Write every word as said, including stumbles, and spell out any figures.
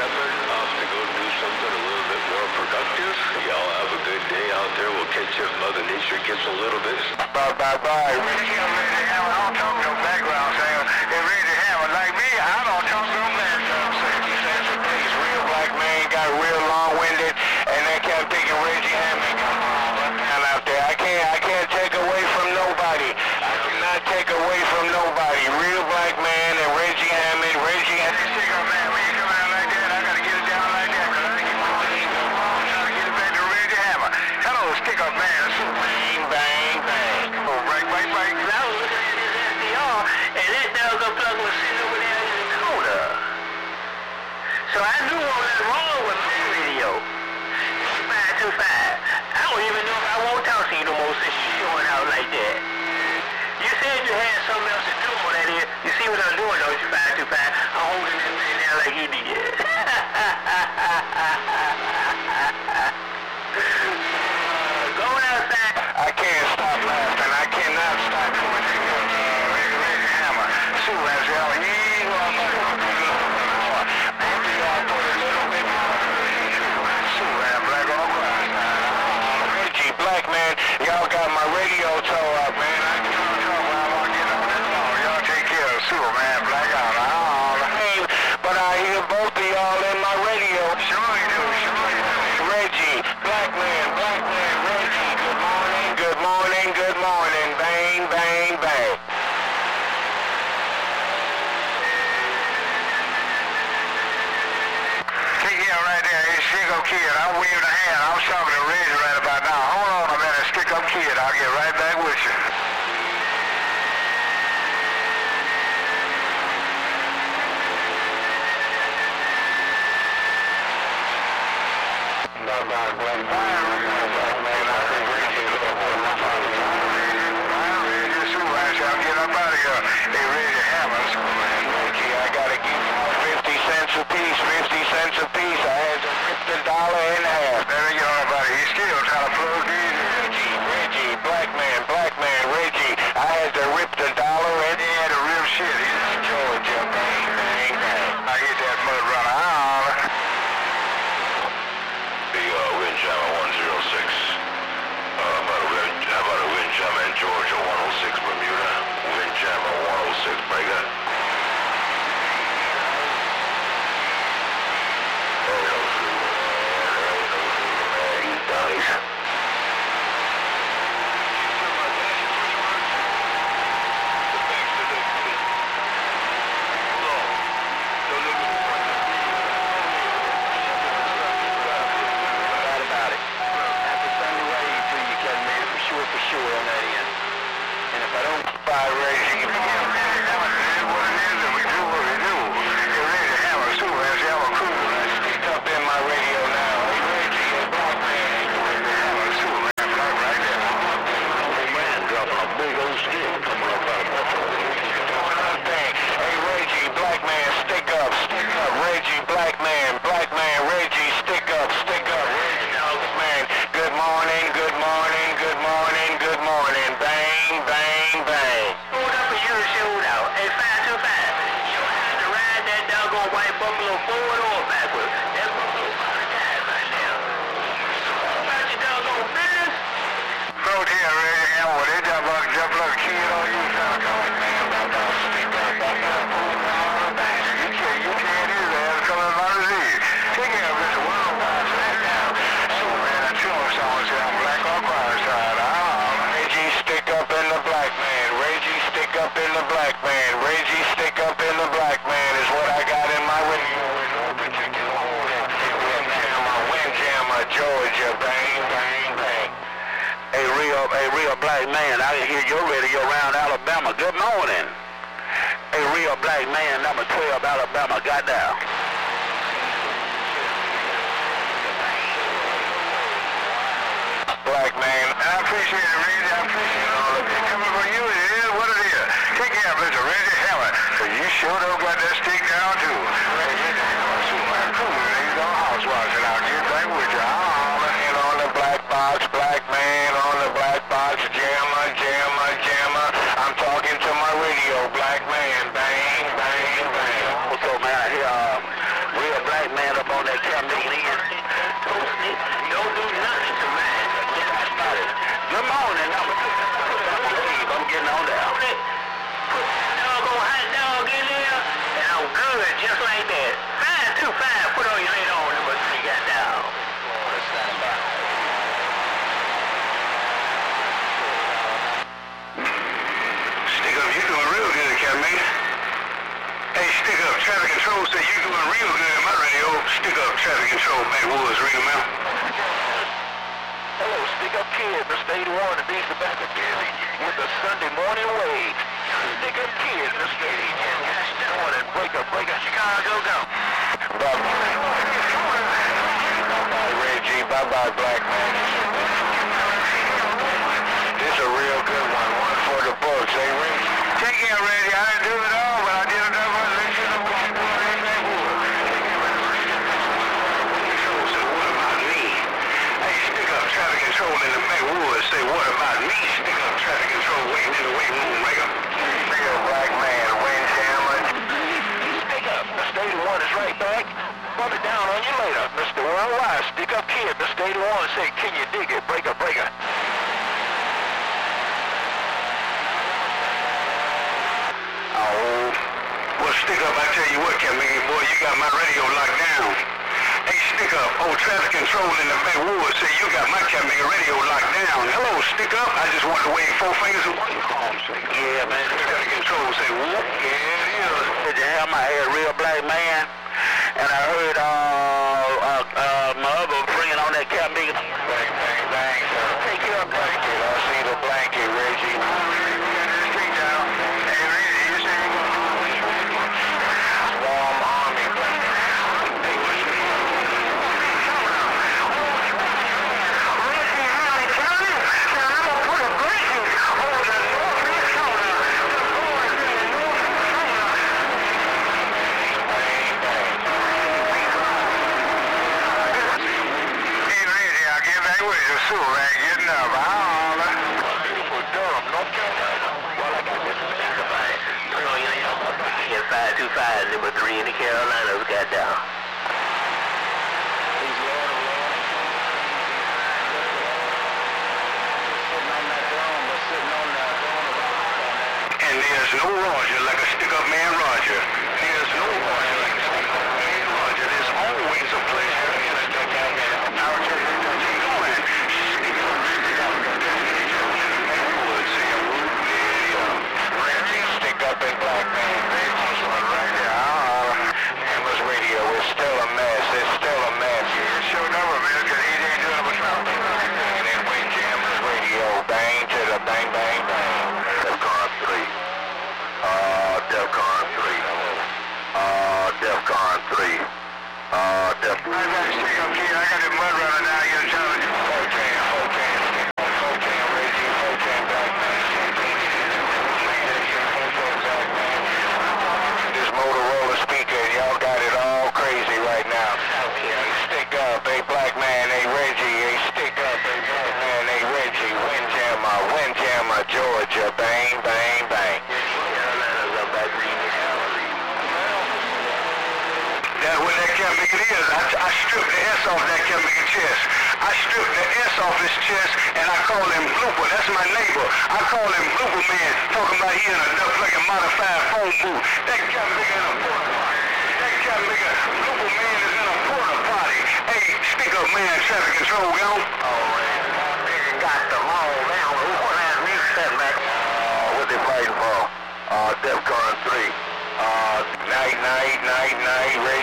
Chapman off to go do something a little bit more productive. Y'all have a good day out there. We'll catch you if Mother Nature gets a little bit. Bye, bye, bye. Reggie, I'm Reggie Hammond. I don't talk no background singer. If Reggie Hammond like me, I don't talk no background singer. He says a piece. Real black man, got real long-winded, and they kept thinking Reggie Hammond. Come on, man, out there. I can't, I can't take away from nobody. I cannot take away from nobody. Real black man and Reggie Hammond. Reggie Hammond. Hey, man, when you come out like that, I gotta get it down like that, because I keep on trying to get it back to Reggie Hammond. Hello, stick up, man. Bang, bang, bang. Oh, break, break, break. I was looking at this S D R, and this doggone plug was sitting over there in the corner. So I knew what was wrong with my radio. five two five. I don't even know if I won't talk to you no more since you're showing out like that. You said you had something else to do on that here. You see what I'm doing, don't you, five two five? I'm holding this thing down like he did. Going outside. I can't stop laughing. I cannot stop doing it. Reggie Hammond. Sue has y'all. You are my maybe I'll put a little bit more. Sue and Black on Christ. Reggie, black man, y'all got my radio toe up, man. I can't talk while I'm getting on this phone. Y'all take care of Sue, man. Black on. Hey, but I hear both of y'all in my radio. Sure you do. Sure you do. Reggie, black man, black man, Reggie. Good morning, good morning, good morning. Bang, bang, bang. Take him right there. He's stick up kid. I waved a hand. I was talking to Reggie right about now. Hold on a minute, stick up kid. I'll get right back with you. Bye bye, black man. Black man, I think Reggie is up on my father. Reggie, supervisor, I'll get up out of here. Hey, Reggie Hammond, man. Reggie, I gotta give you fifty cents a piece, fifty cents a piece. I had to rip the dollar in half. There you are, buddy. He's still trying to plug in. Reggie, Reggie, black man, black man, Reggie. I had to rip the dollar in. He had a real shit. He's in Georgia. Bang, bang, bang. I hit that mud runner. Ah. The uh, Windjammer one oh six. Uh, about a wind, how about a Windjammer in Georgia one oh six Bermuda? Windjammer one oh six Breaker. Georgia, bang, bang, bang. A real, a real black man. I can hear your radio around Alabama. Good morning. A real black man, number twelve, Alabama. Got down. Black man. I appreciate it, Reggie. I appreciate all of it. Coming from you, it is what it is. Take care of Mister Reggie Hammond. You sure don't got that stick down, too. Reggie Hammond, Superman, cool. He's on house washing out. Get back with you. Oh, on the black box, black man, on the black box, jammer, jammer, jammer. I'm talking to my radio, black man. Bang, bang, bang. So, man, I hear uh, real black man up control say you doing real good in my radio. Stick up, traffic control, backwoods, read them out. Hello, Stick Up Kid, Mister eighty-one, and these the back of Gary with the Sunday morning wave. Stick Up Kid, Mister eighty-one, morning, break up, break up, Chicago, go. Bye-bye, Reggie, bye-bye, Black Man. This is a real good one, one for the books, eh, Reggie? Take care, Reggie, I didn't do it all, but I did enough of it. Let you know what you're doing in Backwoods. Say, what about me? Hey, Stick Up, traffic control in the backwoods. Say, what about me? Stick Up, traffic control, waiting in the waiting room, make up. Real Black Man, windjammer. Stick Up, Mister eighty-one is right back. Put it down on you later, Mister Worldwide. Stick Up Kid, Mister eighty-one, say, can you dig it? Break up, break up. Oh, well, Stick Up, I tell you what, Captain, boy, you got my radio locked down. Hey, Stick Up, oh, traffic control in the backwoods, say you got my Captain radio locked down. Hello, Stick Up, I just want to wave four fingers and one palm. Yeah, man, traffic control, say, whoop, yeah, it is. Did you have my head, Real Black Man? And I heard uh, uh, uh, my other friend on that Cap Big. Bang, bang, bang, sir. Take care of blanket. I see the blanket, Reggie. Street down. Hey, Reggie, you say you're going to Swarm Army blanket. Hey, what's your name? Reggie, really, Johnny? Now, I'm going to put a blanket over the northeast shoulder. The boys in the northeast shoulder. Bang, bang. Hey, Reggie, I'll get back with you soon, man. Get enough. I'll holler. For Durham, North Carolina. Well, I got this specified. Turn on your here, five two five, number three in the Carolinas, got down. And there's no Roger like a stick-up man Roger. There's no Roger like a stick-up man Roger. There's always a pleasure in a stick-up man. Now, Roger, you're going. Stick-up, stick-up. Backwoods, say a word, yeah. Reggie, Stick-up and Black Man. Reggie's one right there. Ah, Hammer's radio is still a mess. It's still a mess. You showed up a minute because he ain't doing but something. And then Windjammer's radio, bang to the bang, bang, bang. DEFCON three. Uh, DEFCON three. Uh, DEFCON three. Uh, DEFCON. I got to stick up here. I got the mud running down here. Telling you. four ten, four ten, stick up. four ten, Reggie. four ten, Black Man. This Motorola speaker, y'all got it all crazy right now. Hey, stick up. Hey, Black Man. Hey, Reggie. Hey, stick up. Hey, Black Man. Hey, Reggie. Windjammer. Windjammer, Georgia. Bang, bang, bang. Carolinas, I'm back reading. That's what that Cap Bigger is. I, I stripped the S off that Cap Bigger chest. I stripped the S off his chest, and I call him Blooper. That's my neighbor. I call him Blooper Man, talking about he in a duck like a modified phone booth. That Cap Bigger in a porta potty. That Cap Bigger, Blooper Man is in a porta potty. Hey, Stick Up Man, traffic control, yo. Oh, man. Nigga got them all now. Who want that me set back? Uh, what they fighting for? Uh, DEFCON three. Uh, night, night, night, night,